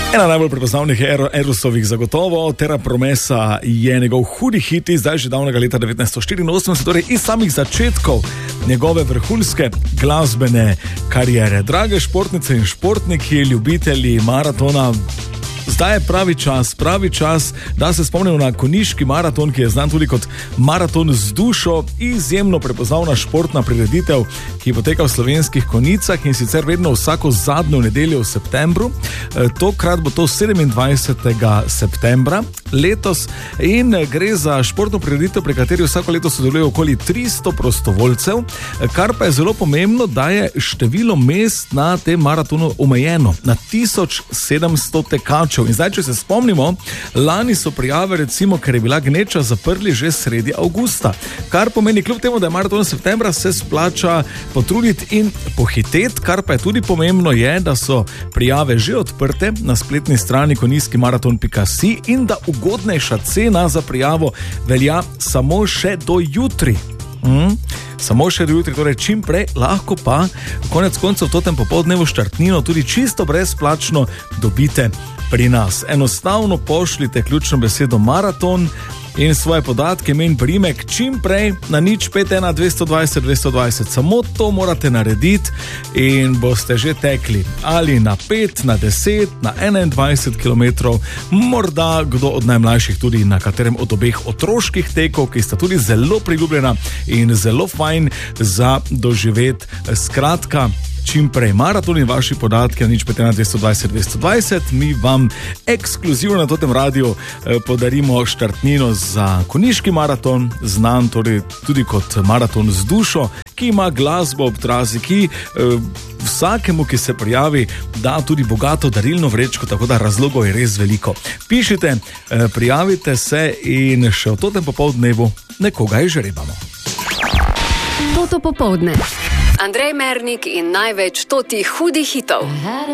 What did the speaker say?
Ena najbolj prepoznavnih Erosovih zagotovo, Terra Promesa je njegov hudi hit iz zdaj že davnega leta 1984, torej iz samih začetkov njegove vrhunske glasbene kariere. Drage športnice in športniki, ljubitelji maratona, zdaj je pravi čas, da se spomnimo na konjiški maraton, ki je znan tudi kot maraton z dušo, izjemno prepoznavna športna prireditev, ki poteka v slovenskih konjicah in sicer vedno vsako zadnjo nedeljo v septembru. Tokrat bo to 27. septembra letos in gre za športno prireditev, pri kateri vsako leto sodeluje okoli 300 prostovoljcev, kar pa je zelo pomembno, da je število mest na tem maratonu omejeno na 1700 tekačev. In zdaj, če se spomnimo, lani so prijave, recimo, ker je bila gneča, zaprli že sredi avgusta, kar pomeni, kljub temu, da je maraton septembra, se splača potruditi in pohiteti, kar pa je tudi pomembno je, da so prijave že odprte na spletni strani konjskimaraton.si in da ugodnejša cena za prijavo velja samo še do jutri. Samo še do jutri, torej čim prej, lahko pa konec koncev v totem popoldnevu štartnino tudi čisto brezplačno dobite pri nas. Enostavno pošljite ključno besedo maraton in svoje podatke, ime in priimek čim prej na 051 220 220. Samo to morate narediti in boste že tekli ali na 5, na 10, na 21 km, morda kdo od najmlajših tudi na katerem od obeh otroških tekov, ki sta tudi zelo priljubljena in zelo fajn za doživeti. Skratka, čim prej maraton in vaši podatki na 051 220 220. Mi vam ekskluzivno na totem radiju podarimo štartnino za konjiški maraton, znan torej tudi kot maraton z dušo, ki ima glasbo ob trazi, ki vsakemu, ki se prijavi, da tudi bogato darilno vrečko, tako da razlogov je res veliko. Pišite, prijavite se in še v totem popoldnevu nekoga izžrebamo. Toto popoldne. Andrej Mernik in največ totih hudih hitov.